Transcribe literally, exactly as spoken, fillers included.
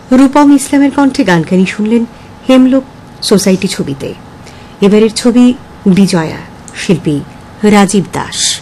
রূপম ইসলামের কণ্ঠে গানখানি শুনলেন হেমলোক সোসাইটি ছবিতে। এবারের ছবি বিজয়া, শিল্পী রাজীব দাস।